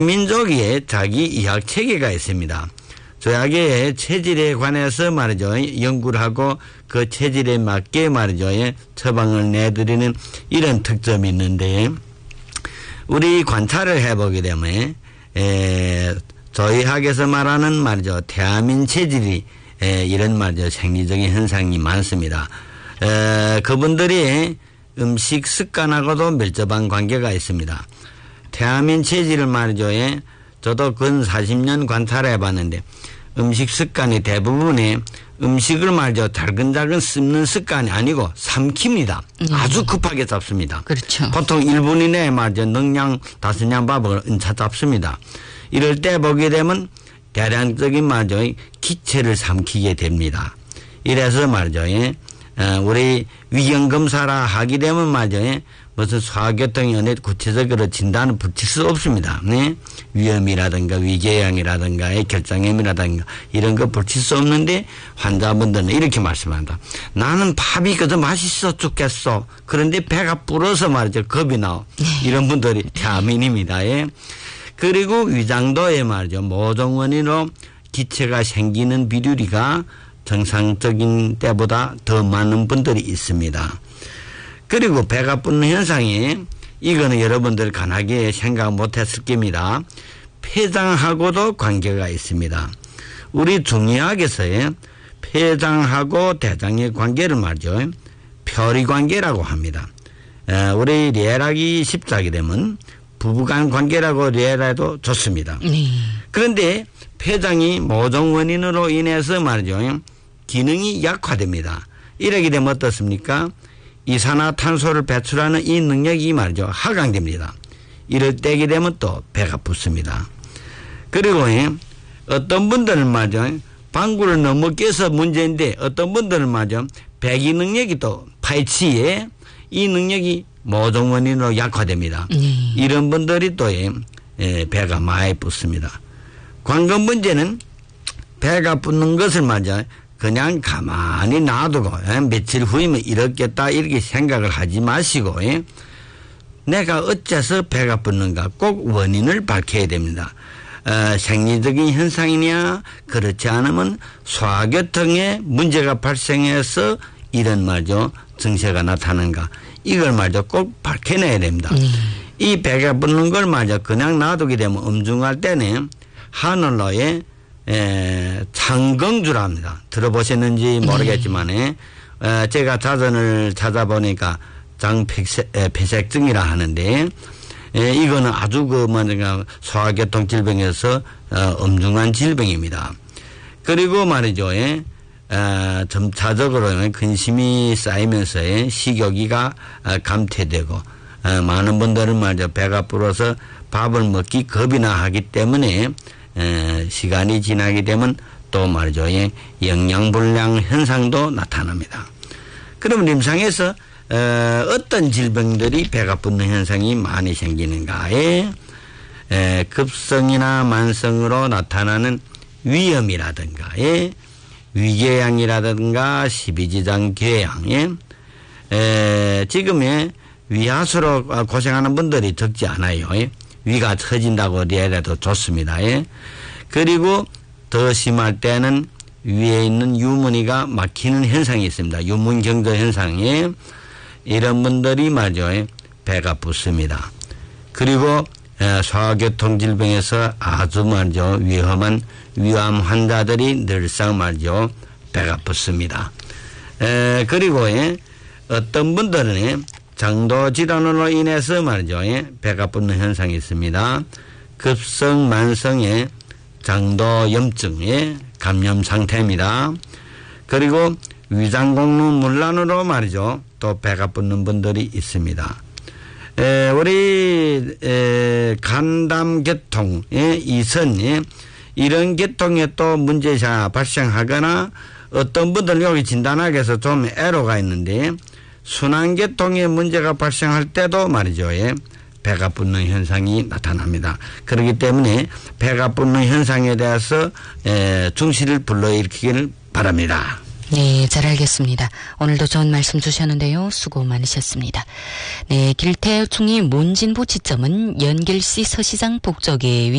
민족의 자기 의학 체계가 있습니다. 조약의 체질에 관해서 말이죠. 연구를 하고 그 체질에 맞게 말이죠. 처방을 내드리는 이런 특점이 있는데 우리 관찰을 해보게 되면 조의학에서 말하는 말이죠. 태아민 체질이 이런 말이죠. 생리적인 현상이 많습니다. 그분들이 음식 습관하고도 밀접한 관계가 있습니다. 태아민 체질을 말이죠. 저도 근 40년 관찰해 봤는데 음식 습관이 대부분의 음식을 말이죠. 잘근잘근 씹는 습관이 아니고 삼킵니다. 아주 급하게 잡습니다. 그렇죠. 보통 1분 이내에 말이죠. 능량 5냥 밥을 은차 잡습니다. 이럴 때 보게 되면 대량적인 말이죠. 기체를 삼키게 됩니다. 이래서 말이죠. 우리 위경검사라 하게 되면 말이죠. 무슨 소화교통이 어느 구체적으로 진단을 붙일 수 없습니다. 네? 위염이라든가 위궤양이라든가 결장염이라든가 이런 거 붙일 수 없는데 환자분들은 이렇게 말씀한다. 나는 밥이 그저 맛있어 죽겠어. 그런데 배가 불어서 말이죠. 겁이 나오. 이런 분들이 태아민입니다. 예. 그리고 위장도에 말이죠. 모종 원인으로 기체가 생기는 비율이가 정상적인 때보다 더 많은 분들이 있습니다. 그리고 배가 붓는 현상이 이거는 여러분들 간하게 생각 못했을 겁니다. 폐장하고도 관계가 있습니다. 우리 중의학에서의 폐장하고 대장의 관계를 말이죠. 표리관계라고 합니다. 우리 리얼하기 쉽게 되면 부부간 관계라고 리얼해도 좋습니다. 그런데 폐장이 모종 원인으로 인해서 말이죠. 기능이 약화됩니다. 이러게 되면 어떻습니까? 이산화탄소를 배출하는 이 능력이 말이죠. 하강됩니다. 이럴 때게 되면 또 배가 붓습니다. 그리고 어떤 분들은 말이죠. 방구를 너무 깨서 문제인데 어떤 분들은 말이죠. 배기 능력이 또 파이치에 이 능력이 모종 원인으로 약화됩니다. 이런 분들이 또 배가 많이 붓습니다. 관건 문제는 배가 붓는 것을 말이죠. 그냥 가만히 놔두고 며칠 후이면 이렇겠다 이렇게 생각을 하지 마시고 내가 어째서 배가 붓는가 꼭 원인을 밝혀야 됩니다. 생리적인 현상이냐 그렇지 않으면 소화교통에 문제가 발생해서 이런 말이죠. 증세가 나타나는가 이걸 말이죠. 꼭 밝혀내야 됩니다. 이 배가 붓는 걸 말이죠. 그냥 놔두게 되면 엄중할 때는 하늘로에 창경주랍니다. 들어보셨는지 모르겠지만 제가 자전을 찾아보니까 장폐색증이라 하는데 이거는 아주 그 뭐냐 소화교통 질병에서 엄중한 질병입니다. 그리고 말이죠. 점차적으로 근심이 쌓이면서 식욕이가 감퇴되고 많은 분들은 말이죠. 배가 불어서 밥을 먹기 겁이나 하기 때문에 시간이 지나게 되면 또 말이죠. 영양불량 현상도 나타납니다. 그럼 임상에서 어떤 질병들이 배가 붓는 현상이 많이 생기는가에 급성이나 만성으로 나타나는 위염이라든가 위궤양이라든가 십이지장 궤양 지금의 위하수로 고생하는 분들이 적지 않아요. 위가 처진다고 해도 좋습니다. 그리고 더 심할 때는 위에 있는 유문이가 막히는 현상이 있습니다. 유문경도 현상에 이런 분들이 말이죠. 배가 붓습니다. 그리고 소화교통 질병에서 아주 말이죠. 위험한 위암 환자들이 늘상 말이죠. 배가 붓습니다. 그리고 어떤 분들은 장도 질환으로 인해서 말이죠. 배가 붓는 현상이 있습니다. 급성 만성의 장도염증의 감염 상태입니다. 그리고 위장공루 문란으로 말이죠. 또 배가 붓는 분들이 있습니다. 우리 간담계통, 이선 이런 계통에 또 문제가 발생하거나 어떤 분들 여기 진단하기 위해서 좀 애로가 있는데 순환계통에 문제가 발생할 때도 말이죠. 배가 붓는 현상이 나타납니다. 그렇기 때문에 배가 붓는 현상에 대해서 중시를 불러일으키기를 바랍니다. 네, 잘 알겠습니다. 오늘도 좋은 말씀 주셨는데요. 수고 많으셨습니다. 네, 길태충이 몬진보 지점은 연길시 서시장 북쪽에